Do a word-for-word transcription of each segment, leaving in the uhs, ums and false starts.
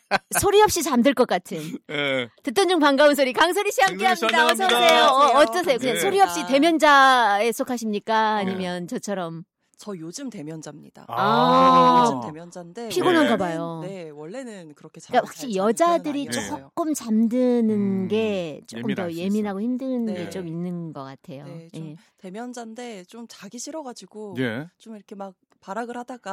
소리 없이 잠들 것 같은. 예. 듣던 중 반가운 소리 강소리 씨 함께합니다. 어서 오세요. 어, 어떠세요? 그냥 네. 소리 없이 대면자에 속하십니까? 아니면 저처럼? 저 요즘 대면자입니다. 아. 요즘 대면자인데 피곤한가 원래는, 봐요. 네, 원래는 그렇게 잘. 그러니까 확실히 여자들이 아니었어요. 조금 잠드는 음, 게 조금 더 예민하고 힘든 네. 게 좀 있는 것 같아요. 네, 좀 예. 대면자인데 좀 자기 싫어가지고 예. 좀 이렇게 막 발악을 하다가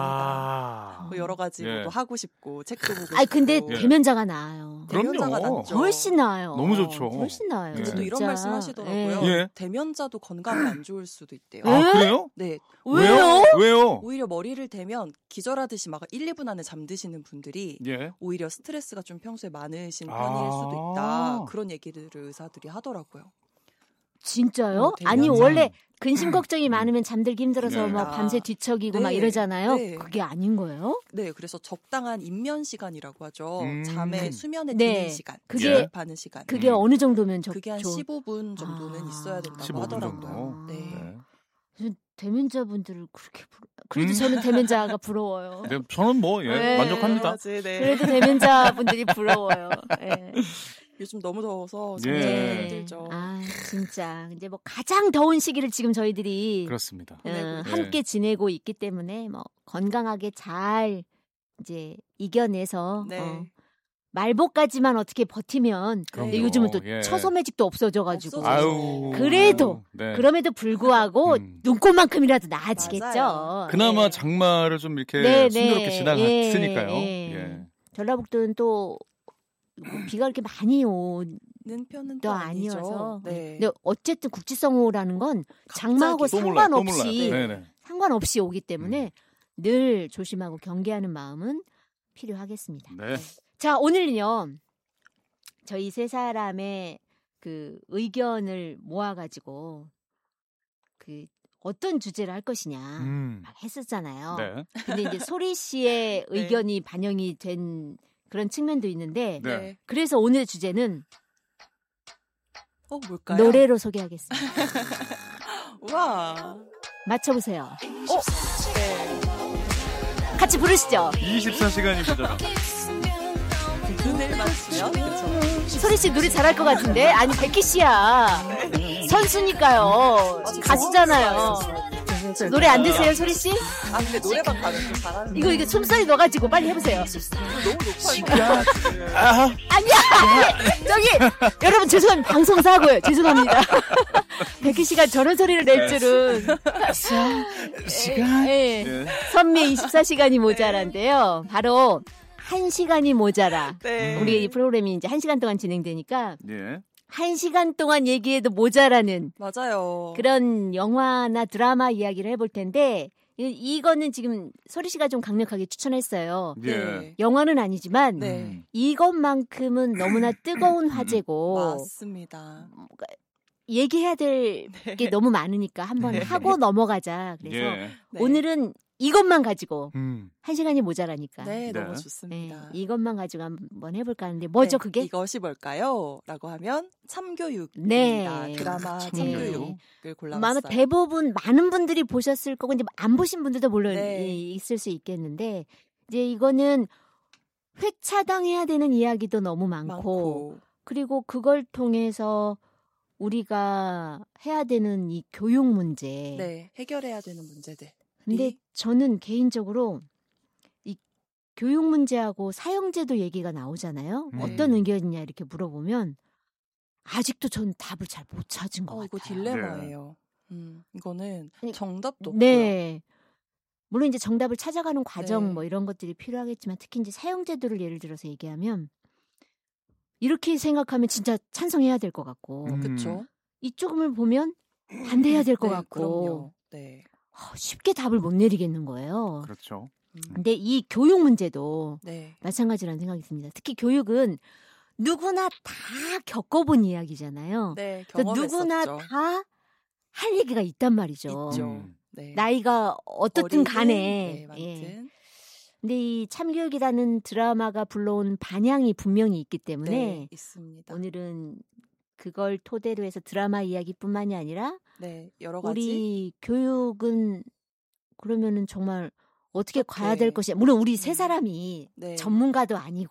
아. 잡니다. 뭐 여러 가지 예. 뭐 하고 싶고 책도 보고 아니 근데 싶고. 대면자가 나아요. 대면자가 그럼요. 낫죠. 훨씬 나아요. 너무 좋죠. 훨씬 나아요. 근데 또 네. 이런 진짜. 말씀 하시더라고요. 예. 예. 대면자도 건강에 안 좋을 수도 있대요. 왜? 아, 그래요? 네. 왜요? 왜요? 오히려 머리를 대면 기절하듯이 막 일, 이 분 안에 잠드시는 분들이 예. 오히려 스트레스가 좀 평소에 많으신 아. 편일 수도 있다. 그런 얘기들을 의사들이 하더라고요. 진짜요? 어, 아니 대면자. 원래 근심 걱정이 많으면 잠들기 힘들어서 네. 뭐 밤새 뒤척이고 네. 막 이러잖아요. 네. 그게 아닌 거예요? 네, 그래서 적당한 입면 시간이라고 하죠. 음. 잠에 수면에 네. 드는 시간, 그게- 하는 시간. 그게 음. 어느 정도면 저, 그게 한 저 십오 분 정도는 아. 있어야 된다고 십오 분 하더라고요. 정도. 네. 네. 대면자분들을 그렇게 부러... 그래도 음. 저는 대면자가 부러워요. 네, 저는 뭐 예, 네. 만족합니다. 맞아요, 네. 그래도 대면자분들이 부러워요. 예. 요즘 너무 더워서 예. 정말 힘들죠. 아 진짜 이제 뭐 가장 더운 시기를 지금 저희들이 그렇습니다. 어, 네. 함께 지내고 있기 때문에 뭐 건강하게 잘 이제 이겨내서 네. 어, 말복까지만 어떻게 버티면 그럼요. 근데 요즘은 또 예. 처소매직도 없어져가지고 없어져서. 아유. 그래도, 네. 그럼에도 불구하고 음. 눈꽃만큼이라도 나아지겠죠. 맞아요. 그나마 예. 장마를 좀 이렇게 네, 순조롭게 네. 지나갔으니까요. 예, 예. 예. 전라북도는 또 비가 그렇게 많이 온 는 편은 또 또 아니어서. 아니죠. 네. 근데 어쨌든 국지성호라는 건 장마하고 또 몰라요, 또 상관없이 몰라요. 네네. 상관없이 오기 때문에 늘 조심하고 경계하는 마음은 필요하겠습니다. 네. 자, 오늘은요. 저희 세 사람의 그 의견을 모아가지고 그 어떤 주제를 할 것이냐 음. 막 했었잖아요. 네. 근데 이제 소리 씨의 네. 의견이 반영이 된 그런 측면도 있는데 네. 네. 그래서 오늘 주제는 어, 뭘까요? 노래로 소개하겠습니다. 와. 맞춰보세요. 어? 네. 같이 부르시죠. 이십사 시간이 모자라. 눈을 맞추면 그렇죠. 소리 씨 노래 잘할 것 같은데? 아니 백희 씨야. 선수니까요. 가수잖아요. 노래 안 되세요, 소리 씨? 아, 근데 노래방 가면 또 잘하는. 이거 이거 춤소리 넣어가지고 빨리 해보세요. 너무 높아요. 아니야. 저기 여러분 죄송합니다. 방송사고요. 죄송합니다. 백희 씨가 저런 소리를 낼 줄은. 시간. 예. 예. 선미 이십사 시간이 모자란데요. 바로 한 시간이 모자라. 네. 우리 이 프로그램이 이제 한 시간 동안 진행되니까 예. 한 시간 동안 얘기해도 모자라는 맞아요. 그런 영화나 드라마 이야기를 해볼 텐데 이, 이거는 지금 소리 씨가 좀 강력하게 추천했어요. 예. 네. 영화는 아니지만 네. 음. 이것만큼은 너무나 뜨거운 화제고 맞습니다. 얘기해야 될 게 너무 많으니까 한번 하고 넘어가자. 그래서 예. 네. 오늘은 이것만 가지고 음. 한 시간이 모자라니까 네, 네. 너무 네, 좋습니다. 이것만 가지고 한번 해볼까 하는데 뭐죠 네, 그게? 이것이 뭘까요? 라고 하면 참교육입니다. 네. 드라마 참교육. 참교육을 골라봤어요. 아마 대부분 많은 분들이 보셨을 거고 이제 안 보신 분들도 물론 네. 이- 있을 수 있겠는데 이제 이거는 회차당해야 되는 이야기도 너무 많고, 많고. 그리고 그걸 통해서 우리가 해야 되는 이 교육 문제. 네, 해결해야 되는 문제들. 근데 이- 저는 개인적으로 이 교육 문제하고 사형제도 얘기가 나오잖아요. 음. 어떤 의견이냐 이렇게 물어보면 아직도 전 답을 잘 못 찾은 것 어, 이거 같아요. 딜레마예요. 음, 이거는 아니, 정답도 없고요. 네. 물론 이제 정답을 찾아가는 과정 네. 뭐 이런 것들이 필요하겠지만 특히 이제 사형제도를 예를 들어서 얘기하면 이렇게 생각하면 진짜 찬성해야 될 것 같고 음. 그렇죠. 이쪽을 보면 반대해야 될 것 네, 같고 그럼요. 네. 어, 쉽게 답을 못 내리겠는 거예요. 그렇죠. 음, 근데 이 교육 문제도 네. 마찬가지라는 생각이 듭니다. 특히 교육은 누구나 다 겪어본 이야기잖아요. 네, 그러니까 경험했었죠. 누구나 다 할 얘기가 있단 말이죠. 있죠. 음. 네. 나이가 어떻든 어리든, 간에. 네, 예. 많든. 근데 이 참교육이라는 드라마가 불러온 반향이 분명히 있기 때문에 네, 있습니다. 오늘은 그걸 토대로 해서 드라마 이야기뿐만이 아니라 네, 여러 가지. 우리 교육은 그러면은 정말 어떻게 어떻게. 가야 될 것이야. 물론 우리 세 음. 사람이 네. 전문가도 아니고